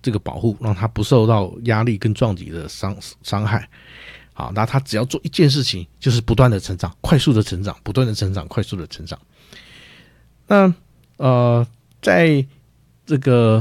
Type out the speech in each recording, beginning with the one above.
这个保护，让它不受到压力跟撞击的伤害。好，那它只要做一件事情，就是不断的成长，快速的成长，不断的成长，快速的成长。那在这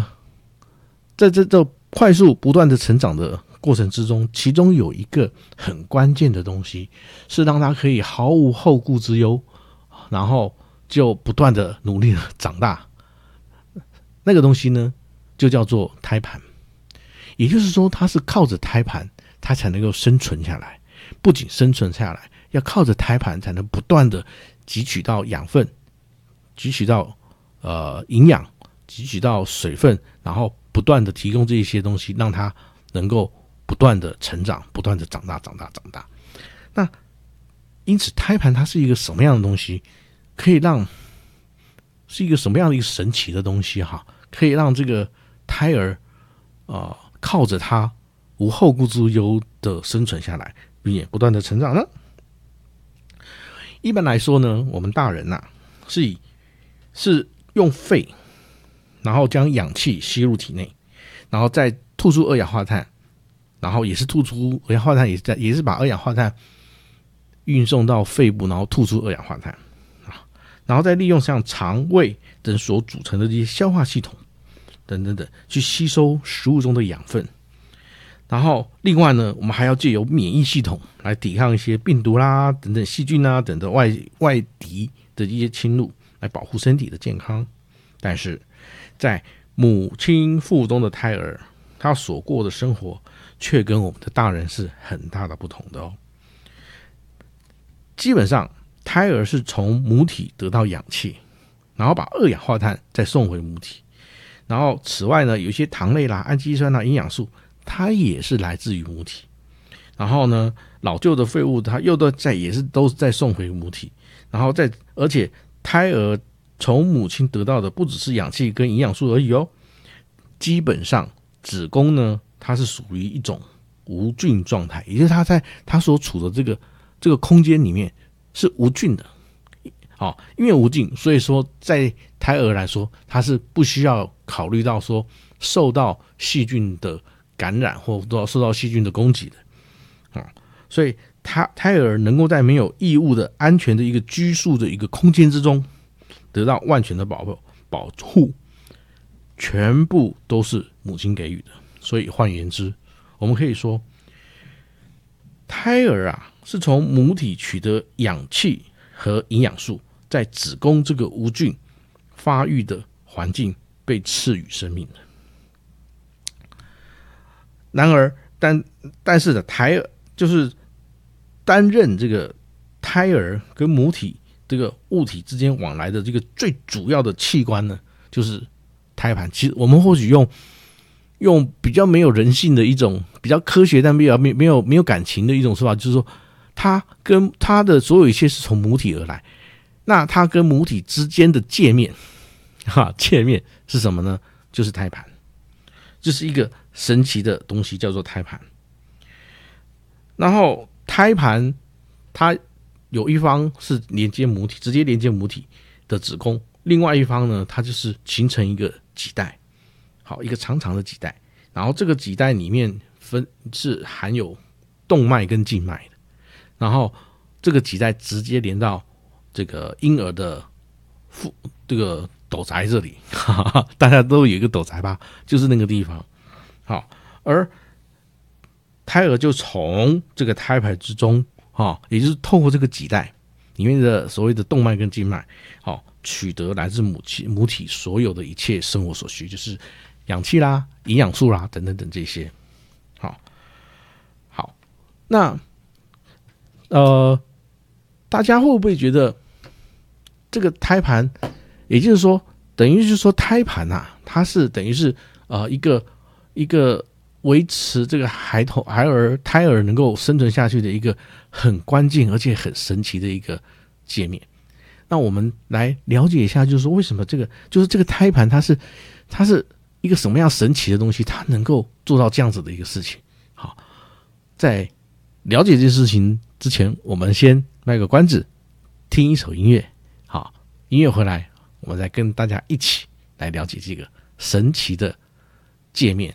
快速不断的成长的过程之中，其中有一个很关键的东西，是让它可以毫无后顾之忧，然后就不断的努力的长大。那个东西呢，就叫做胎盘。也就是说，它是靠着胎盘，它才能够生存下来。不仅生存下来，要靠着胎盘才能不断的汲取到养分，汲取到营养，汲取到水分，然后不断的提供这些东西，让它能够不断的成长，不断的长大。那因此，胎盘它是一个什么样的东西？是一个什么样的一个神奇的东西哈？可以让这个胎儿靠着它无后顾之忧的生存下来，并且不断的成长呢？一般来说呢，我们大人是用肺，然后将氧气吸入体内，然后再吐出二氧化碳，然后也是吐出二氧化碳，也是把二氧化碳运送到肺部，然后吐出二氧化碳，然后再利用像肠胃等所组成的这些消化系统等去吸收食物中的养分。然后另外呢，我们还要借由免疫系统来抵抗一些病毒啦等等细菌啊等等外敌的一些侵入，来保护身体的健康。但是在母亲腹中的胎儿，他所过的生活却跟我们的大人是很大的不同的哦。基本上胎儿是从母体得到氧气，然后把二氧化碳再送回母体，然后此外呢，有一些糖类啦、氨基酸啦、营养素，它也是来自于母体。然后呢，老旧的废物它又都是再送回母体，然后而且胎儿从母亲得到的不只是氧气跟营养素而已哦。基本上子宫呢，它是属于一种无菌状态，也就是它在它所处的这个空间里面是无菌的。因为无菌，所以说在胎儿来说，它是不需要考虑到说受到细菌的感染或受到细菌的攻击的。所以胎儿能够在没有异物的安全的一个居住的一个空间之中得到万全的保护，全部都是母亲给予的。所以换言之，我们可以说胎儿是从母体取得氧气和营养素，在子宫这个无菌发育的环境被赐予生命的。然而但是的胎儿就是担任这个胎儿跟母体这个物体之间往来的这个最主要的器官呢，就是胎盘。其实我们或许用比较没有人性的一种比较科学但没有感情的一种说法，就是说它跟它的所有一切是从母体而来。那它跟母体之间的界面是什么呢？就是胎盘。这是一个神奇的东西，叫做胎盘。然后胎盘它有一方是连接母体，直接连接母体的子宫，另外一方呢，它就是形成一个脐带，一个长长的脐带。然后这个脐带里面是含有动脉跟静脉的，然后这个脐带直接连到这个婴儿的这个斗宅这里，大家都有一个斗宅吧，就是那个地方。而胎儿就从这个胎盘之中，也就是透过这个脐带里面的所谓的动脉跟静脉，取得来自母体所有的一切生活所需，就是氧气啦、营养素啦等等这些。好，那大家会不会觉得这个胎盘，也就是说，等于是说胎盘它是等于是一个维持这个胎儿能够生存下去的一个很关键而且很神奇的一个界面。那我们来了解一下，就是说为什么这个胎盘它是一个什么样神奇的东西，它能够做到这样子的一个事情。好，在了解这件事情之前，我们先卖个关子，听一首音乐。好，音乐回来，我们再跟大家一起来了解这个神奇的界面